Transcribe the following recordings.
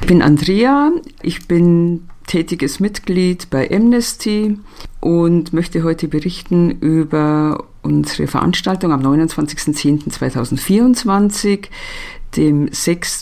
Ich bin Andrea, ich bin tätiges Mitglied bei Amnesty und möchte heute berichten über unsere Veranstaltung am 29.10.2024, dem 6.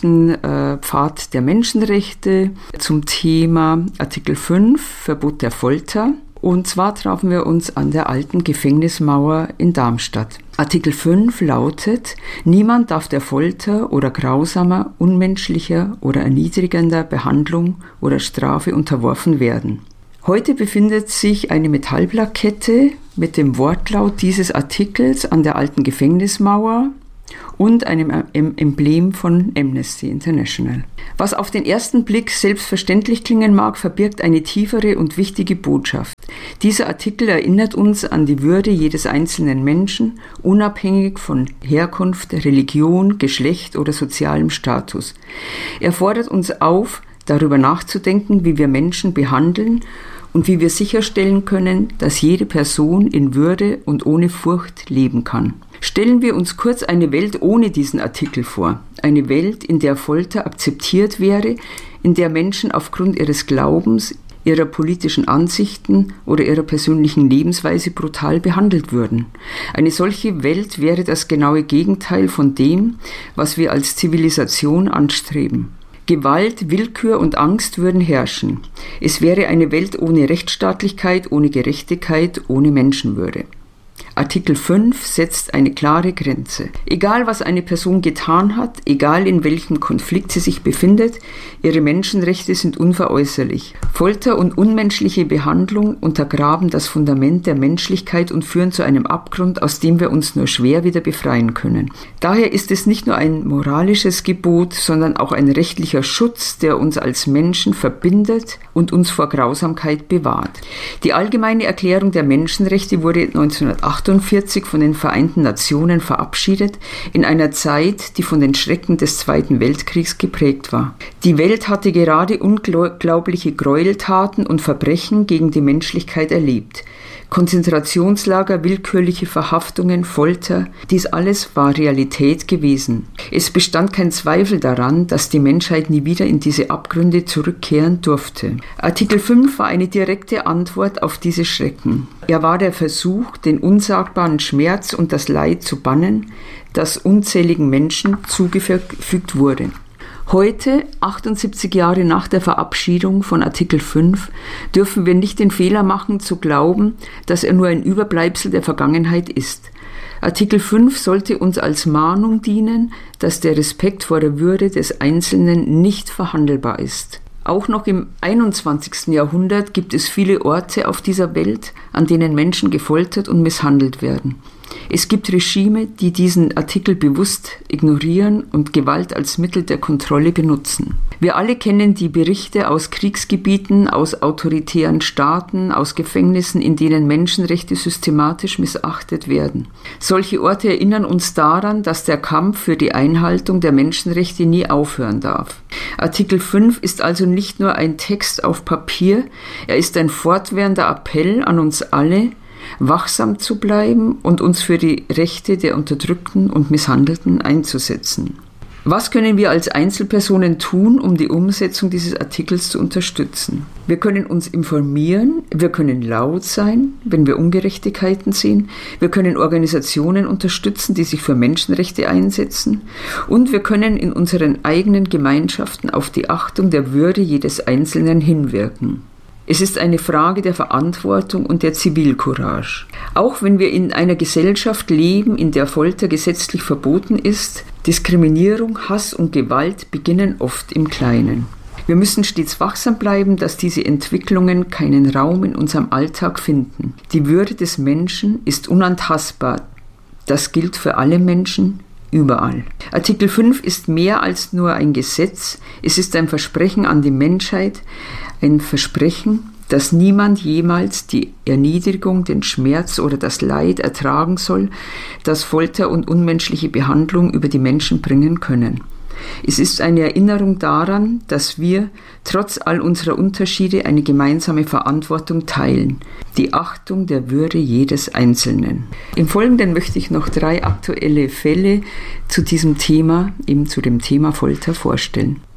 Pfad der Menschenrechte zum Thema Artikel 5, Verbot der Folter. Und zwar trafen wir uns an der alten Gefängnismauer in Darmstadt. Artikel 5 lautet: Niemand darf der Folter oder grausamer, unmenschlicher oder erniedrigender Behandlung oder Strafe unterworfen werden. Heute befindet sich eine Metallplakette mit dem Wortlaut dieses Artikels an der alten Gefängnismauer und einem Emblem von Amnesty International. Was auf den ersten Blick selbstverständlich klingen mag, verbirgt eine tiefere und wichtige Botschaft. Dieser Artikel erinnert uns an die Würde jedes einzelnen Menschen, unabhängig von Herkunft, Religion, Geschlecht oder sozialem Status. Er fordert uns auf, darüber nachzudenken, wie wir Menschen behandeln und wie wir sicherstellen können, dass jede Person in Würde und ohne Furcht leben kann. Stellen wir uns kurz eine Welt ohne diesen Artikel vor. Eine Welt, in der Folter akzeptiert wäre, in der Menschen aufgrund ihres Glaubens, ihrer politischen Ansichten oder ihrer persönlichen Lebensweise brutal behandelt würden. Eine solche Welt wäre das genaue Gegenteil von dem, was wir als Zivilisation anstreben. Gewalt, Willkür und Angst würden herrschen. Es wäre eine Welt ohne Rechtsstaatlichkeit, ohne Gerechtigkeit, ohne Menschenwürde. Artikel 5 setzt eine klare Grenze. Egal, was eine Person getan hat, egal in welchem Konflikt sie sich befindet, ihre Menschenrechte sind unveräußerlich. Folter und unmenschliche Behandlung untergraben das Fundament der Menschlichkeit und führen zu einem Abgrund, aus dem wir uns nur schwer wieder befreien können. Daher ist es nicht nur ein moralisches Gebot, sondern auch ein rechtlicher Schutz, der uns als Menschen verbindet und uns vor Grausamkeit bewahrt. Die Allgemeine Erklärung der Menschenrechte wurde 1948 von den Vereinten Nationen verabschiedet, in einer Zeit, die von den Schrecken des Zweiten Weltkriegs geprägt war. Die Welt hatte gerade unglaubliche Gräueltaten und Verbrechen gegen die Menschlichkeit erlebt. Konzentrationslager, willkürliche Verhaftungen, Folter, dies alles war Realität gewesen. Es bestand kein Zweifel daran, dass die Menschheit nie wieder in diese Abgründe zurückkehren durfte. Artikel 5 war eine direkte Antwort auf diese Schrecken. Er war der Versuch, den unsagbaren Schmerz und das Leid zu bannen, das unzähligen Menschen zugefügt wurde. Heute, 78 Jahre nach der Verabschiedung von Artikel 5, dürfen wir nicht den Fehler machen, zu glauben, dass er nur ein Überbleibsel der Vergangenheit ist. Artikel 5 sollte uns als Mahnung dienen, dass der Respekt vor der Würde des Einzelnen nicht verhandelbar ist. Auch noch im 21. Jahrhundert gibt es viele Orte auf dieser Welt, an denen Menschen gefoltert und misshandelt werden. Es gibt Regime, die diesen Artikel bewusst ignorieren und Gewalt als Mittel der Kontrolle benutzen. Wir alle kennen die Berichte aus Kriegsgebieten, aus autoritären Staaten, aus Gefängnissen, in denen Menschenrechte systematisch missachtet werden. Solche Orte erinnern uns daran, dass der Kampf für die Einhaltung der Menschenrechte nie aufhören darf. Artikel 5 ist also nicht nur ein Text auf Papier, er ist ein fortwährender Appell an uns alle, wachsam zu bleiben und uns für die Rechte der Unterdrückten und Misshandelten einzusetzen. Was können wir als Einzelpersonen tun, um die Umsetzung dieses Artikels zu unterstützen? Wir können uns informieren, wir können laut sein, wenn wir Ungerechtigkeiten sehen, wir können Organisationen unterstützen, die sich für Menschenrechte einsetzen und wir können in unseren eigenen Gemeinschaften auf die Achtung der Würde jedes Einzelnen hinwirken. Es ist eine Frage der Verantwortung und der Zivilcourage. Auch wenn wir in einer Gesellschaft leben, in der Folter gesetzlich verboten ist, Diskriminierung, Hass und Gewalt beginnen oft im Kleinen. Wir müssen stets wachsam bleiben, dass diese Entwicklungen keinen Raum in unserem Alltag finden. Die Würde des Menschen ist unantastbar. Das gilt für alle Menschen, überall. Artikel 5 ist mehr als nur ein Gesetz. Es ist ein Versprechen an die Menschheit, ein Versprechen, dass niemand jemals die Erniedrigung, den Schmerz oder das Leid ertragen soll, das Folter und unmenschliche Behandlung über die Menschen bringen können. Es ist eine Erinnerung daran, dass wir trotz all unserer Unterschiede eine gemeinsame Verantwortung teilen, die Achtung der Würde jedes Einzelnen. Im Folgenden möchte ich noch 3 aktuelle Fälle zu diesem Thema, eben zu dem Thema Folter vorstellen.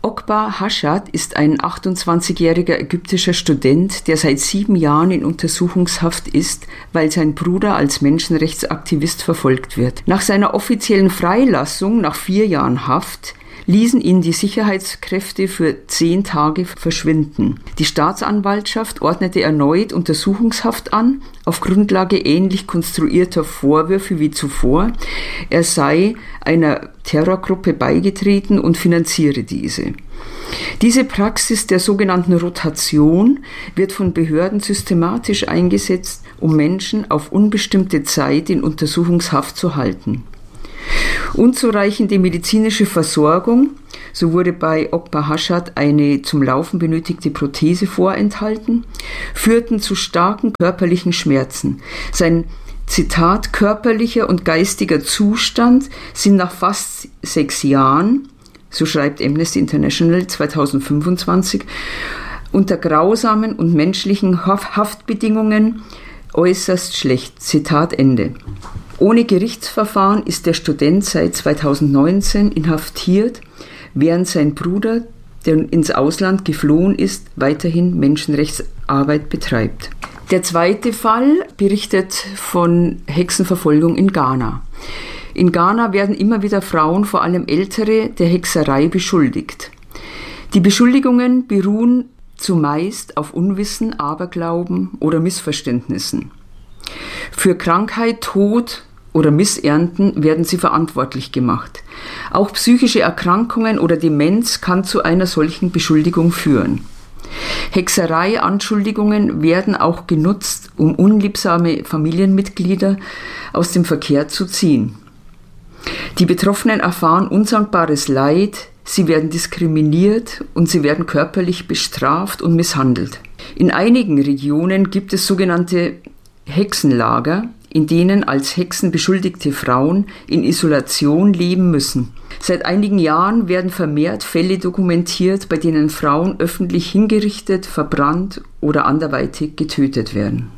Okba Hashad ist ein 28-jähriger ägyptischer Student, der seit 7 Jahren in Untersuchungshaft ist, weil sein Bruder als Menschenrechtsaktivist verfolgt wird. Nach seiner offiziellen Freilassung nach 4 Jahren Haft ließen ihn die Sicherheitskräfte für 10 Tage verschwinden. Die Staatsanwaltschaft ordnete erneut Untersuchungshaft an, auf Grundlage ähnlich konstruierter Vorwürfe wie zuvor. Er sei einer Terrorgruppe beigetreten und finanziere diese. Diese Praxis der sogenannten Rotation wird von Behörden systematisch eingesetzt, um Menschen auf unbestimmte Zeit in Untersuchungshaft zu halten. Unzureichende medizinische Versorgung, so wurde bei Okba Hashad eine zum Laufen benötigte Prothese vorenthalten, führten zu starken körperlichen Schmerzen. Sein Zitat körperlicher und geistiger Zustand sind nach fast 6 Jahren, so schreibt Amnesty International 2025, unter grausamen und menschlichen Haftbedingungen äußerst schlecht. Zitat Ende. Ohne Gerichtsverfahren ist der Student seit 2019 inhaftiert, während sein Bruder, der ins Ausland geflohen ist, weiterhin Menschenrechtsarbeit betreibt. Der zweite Fall berichtet von Hexenverfolgung in Ghana. In Ghana werden immer wieder Frauen, vor allem Ältere, der Hexerei beschuldigt. Die Beschuldigungen beruhen zumeist auf Unwissen, Aberglauben oder Missverständnissen. Für Krankheit, Tod oder Missernten werden sie verantwortlich gemacht. Auch psychische Erkrankungen oder Demenz kann zu einer solchen Beschuldigung führen. Hexerei-Anschuldigungen werden auch genutzt, um unliebsame Familienmitglieder aus dem Verkehr zu ziehen. Die Betroffenen erfahren unsankbares Leid, sie werden diskriminiert und sie werden körperlich bestraft und misshandelt. In einigen Regionen gibt es sogenannte Hexenlager, in denen als Hexen beschuldigte Frauen in Isolation leben müssen. Seit einigen Jahren werden vermehrt Fälle dokumentiert, bei denen Frauen öffentlich hingerichtet, verbrannt oder anderweitig getötet werden.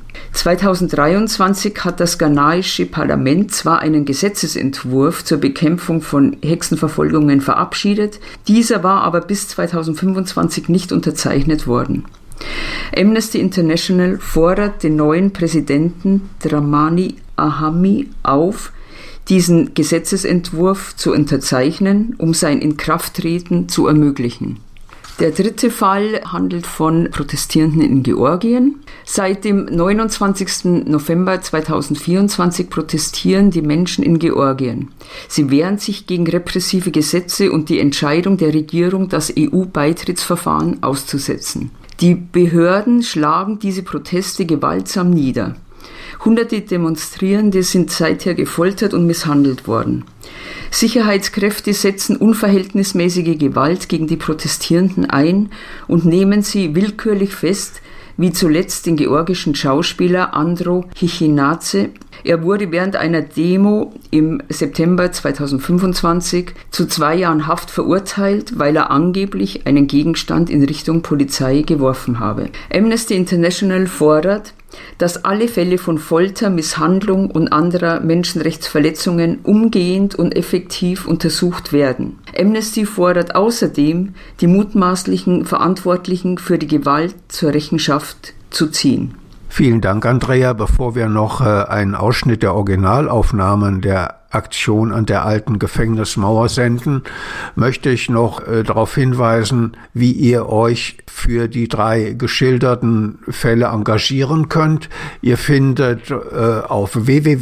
2023 hat das ghanaische Parlament zwar einen Gesetzesentwurf zur Bekämpfung von Hexenverfolgungen verabschiedet, dieser war aber bis 2025 nicht unterzeichnet worden. Amnesty International fordert den neuen Präsidenten Dramani Ahami auf, diesen Gesetzesentwurf zu unterzeichnen, um sein Inkrafttreten zu ermöglichen. Der dritte Fall handelt von Protestierenden in Georgien. Seit dem 29. November 2024 protestieren die Menschen in Georgien. Sie wehren sich gegen repressive Gesetze und die Entscheidung der Regierung, das EU-Beitrittsverfahren auszusetzen. Die Behörden schlagen diese Proteste gewaltsam nieder. Hunderte Demonstrierende sind seither gefoltert und misshandelt worden. Sicherheitskräfte setzen unverhältnismäßige Gewalt gegen die Protestierenden ein und nehmen sie willkürlich fest, wie zuletzt den georgischen Schauspieler Andro Chichinadze. Er wurde während einer Demo im September 2025 zu 2 Jahren Haft verurteilt, weil er angeblich einen Gegenstand in Richtung Polizei geworfen habe. Amnesty International fordert, dass alle Fälle von Folter, Misshandlung und anderer Menschenrechtsverletzungen umgehend und effektiv untersucht werden. Amnesty fordert außerdem, die mutmaßlichen Verantwortlichen für die Gewalt zur Rechenschaft zu ziehen. Vielen Dank, Andrea. Bevor wir noch einen Ausschnitt der Originalaufnahmen der Aktion an der alten Gefängnismauer senden, möchte ich noch darauf hinweisen, wie ihr euch für die 3 geschilderten Fälle engagieren könnt. Ihr findet auf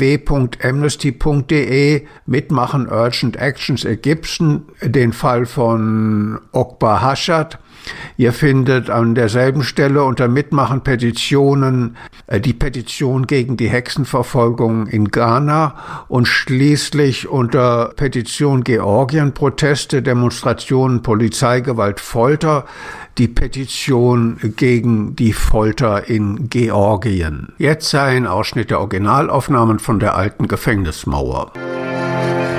www.amnesty.de Mitmachen Urgent Actions Ägypten den Fall von Okba Hashad. Ihr findet an derselben Stelle unter Mitmachen Petitionen die Petition gegen die Hexenverfolgung in Ghana und schließlich unter Petition Georgien Proteste, Demonstrationen, Polizeigewalt, Folter die Petition gegen die Folter in Georgien. Jetzt ein Ausschnitt der Originalaufnahmen von der alten Gefängnismauer.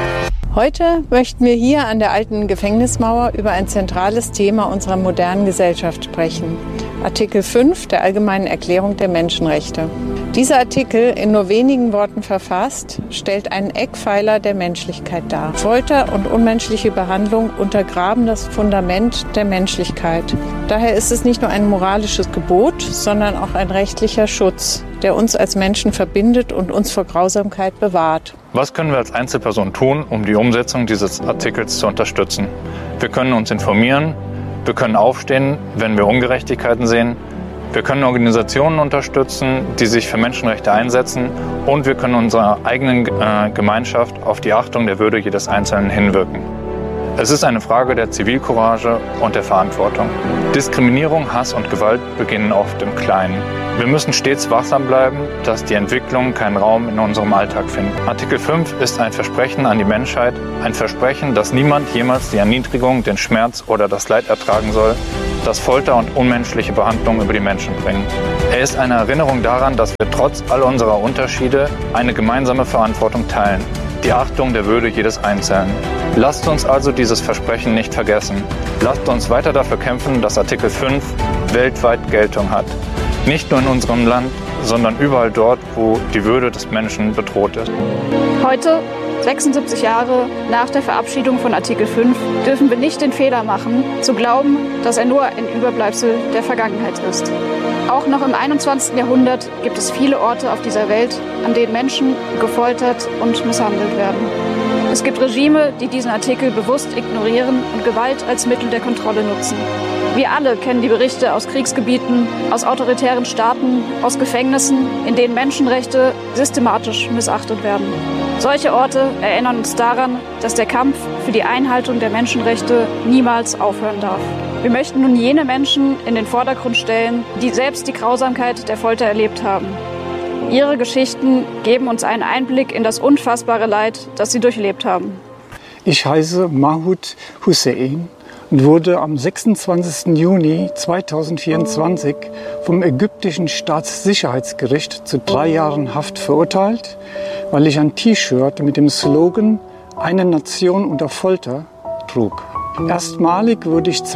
Heute möchten wir hier an der alten Gefängnismauer über ein zentrales Thema unserer modernen Gesellschaft sprechen. Artikel 5 der Allgemeinen Erklärung der Menschenrechte. Dieser Artikel, in nur wenigen Worten verfasst, stellt einen Eckpfeiler der Menschlichkeit dar. Folter und unmenschliche Behandlung untergraben das Fundament der Menschlichkeit. Daher ist es nicht nur ein moralisches Gebot, sondern auch ein rechtlicher Schutz, der uns als Menschen verbindet und uns vor Grausamkeit bewahrt. Was können wir als Einzelperson tun, um die Umsetzung dieses Artikels zu unterstützen? Wir können uns informieren, wir können aufstehen, wenn wir Ungerechtigkeiten sehen, wir können Organisationen unterstützen, die sich für Menschenrechte einsetzen, und wir können unserer eigenen Gemeinschaft auf die Achtung der Würde jedes Einzelnen hinwirken. Es ist eine Frage der Zivilcourage und der Verantwortung. Diskriminierung, Hass und Gewalt beginnen oft im Kleinen. Wir müssen stets wachsam bleiben, dass die Entwicklungen keinen Raum in unserem Alltag finden. Artikel 5 ist ein Versprechen an die Menschheit, ein Versprechen, dass niemand jemals die Erniedrigung, den Schmerz oder das Leid ertragen soll, das Folter und unmenschliche Behandlung über die Menschen bringen. Er ist eine Erinnerung daran, dass wir trotz all unserer Unterschiede eine gemeinsame Verantwortung teilen. Die Achtung der Würde jedes Einzelnen. Lasst uns also dieses Versprechen nicht vergessen. Lasst uns weiter dafür kämpfen, dass Artikel 5 weltweit Geltung hat. Nicht nur in unserem Land, sondern überall dort, wo die Würde des Menschen bedroht ist. Heute, 76 Jahre nach der Verabschiedung von Artikel 5, dürfen wir nicht den Fehler machen, zu glauben, dass er nur ein Überbleibsel der Vergangenheit ist. Auch noch im 21. Jahrhundert gibt es viele Orte auf dieser Welt, an denen Menschen gefoltert und misshandelt werden. Es gibt Regime, die diesen Artikel bewusst ignorieren und Gewalt als Mittel der Kontrolle nutzen. Wir alle kennen die Berichte aus Kriegsgebieten, aus autoritären Staaten, aus Gefängnissen, in denen Menschenrechte systematisch missachtet werden. Solche Orte erinnern uns daran, dass der Kampf für die Einhaltung der Menschenrechte niemals aufhören darf. Wir möchten nun jene Menschen in den Vordergrund stellen, die selbst die Grausamkeit der Folter erlebt haben. Ihre Geschichten geben uns einen Einblick in das unfassbare Leid, das sie durchlebt haben. Ich heiße Mahmoud Hussein und wurde am 26. Juni 2024 vom ägyptischen Staatssicherheitsgericht zu 3 Jahren Haft verurteilt, weil ich ein T-Shirt mit dem Slogan „Eine Nation unter Folter“ trug. Erstmalig wurde ich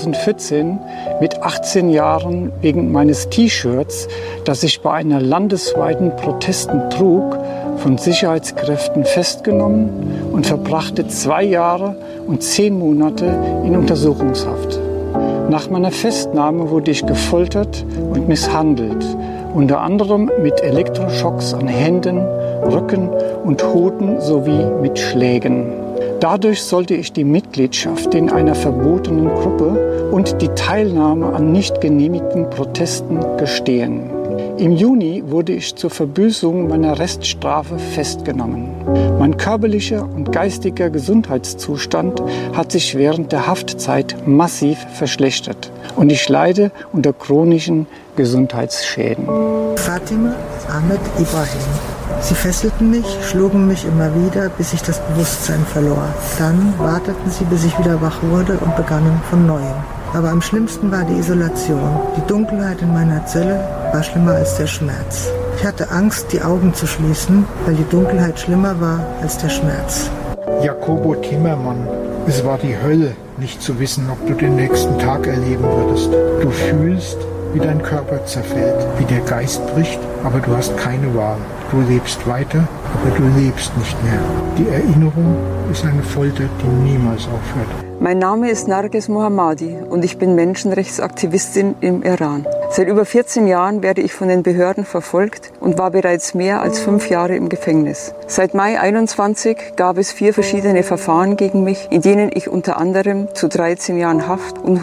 2014 mit 18 Jahren wegen meines T-Shirts, das ich bei einer landesweiten Protesten trug, von Sicherheitskräften festgenommen und verbrachte 2 Jahre und 10 Monate in Untersuchungshaft. Nach meiner Festnahme wurde ich gefoltert und misshandelt, unter anderem mit Elektroschocks an Händen, Rücken und Hoden sowie mit Schlägen. Dadurch sollte ich die Mitgliedschaft in einer verbotenen Gruppe und die Teilnahme an nicht genehmigten Protesten gestehen. Im Juni wurde ich zur Verbüßung meiner Reststrafe festgenommen. Mein körperlicher und geistiger Gesundheitszustand hat sich während der Haftzeit massiv verschlechtert und ich leide unter chronischen Gesundheitsschäden. Fatima Ahmed Ibrahim. Sie fesselten mich, schlugen mich immer wieder, bis ich das Bewusstsein verlor. Dann warteten sie, bis ich wieder wach wurde und begannen von Neuem. Aber am schlimmsten war die Isolation. Die Dunkelheit in meiner Zelle war schlimmer als der Schmerz. Ich hatte Angst, die Augen zu schließen, weil die Dunkelheit schlimmer war als der Schmerz. Jacobo Timmermann. Es war die Hölle, nicht zu wissen, ob du den nächsten Tag erleben würdest. Du fühlst, wie dein Körper zerfällt, wie der Geist bricht, aber du hast keine Wahl. Du lebst weiter, aber du lebst nicht mehr. Die Erinnerung ist eine Folter, die niemals aufhört. Mein Name ist Narges Mohammadi und ich bin Menschenrechtsaktivistin im Iran. Seit über 14 Jahren werde ich von den Behörden verfolgt und war bereits mehr als 5 Jahre im Gefängnis. Seit Mai 21 gab es 4 verschiedene Verfahren gegen mich, in denen ich unter anderem zu 13 Jahren Haft und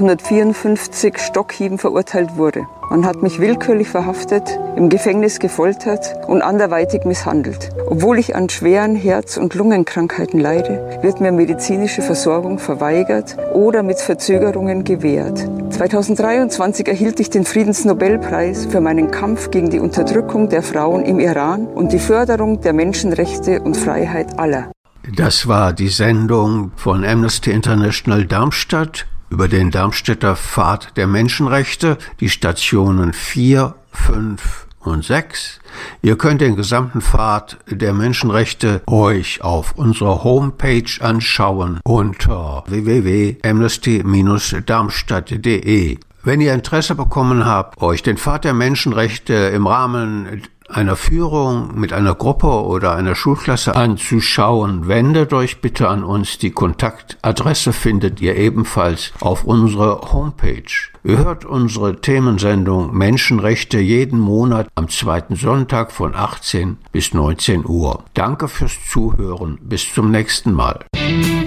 154 Stockhieben verurteilt wurde. Man hat mich willkürlich verhaftet, im Gefängnis gefoltert und anderweitig misshandelt. Obwohl ich an schweren Herz- und Lungenkrankheiten leide, wird mir medizinische Versorgung verweigert oder mit Verzögerungen gewährt. 2023 erhielt ich den Friedensnobelpreis für meinen Kampf gegen die Unterdrückung der Frauen im Iran und die Förderung der Menschenrechte und Freiheit aller. Das war die Sendung von Amnesty International Darmstadt über den Darmstädter Pfad der Menschenrechte, die Stationen 4, 5 Und 6. Ihr könnt den gesamten Pfad der Menschenrechte euch auf unserer Homepage anschauen unter www.amnesty-darmstadt.de. Wenn ihr Interesse bekommen habt, euch den Pfad der Menschenrechte im Rahmen einer Führung mit einer Gruppe oder einer Schulklasse anzuschauen, wendet euch bitte an uns. Die Kontaktadresse findet ihr ebenfalls auf unserer Homepage. Ihr hört unsere Themensendung Menschenrechte jeden Monat am 2. Sonntag von 18 bis 19 Uhr. Danke fürs Zuhören. Bis zum nächsten Mal.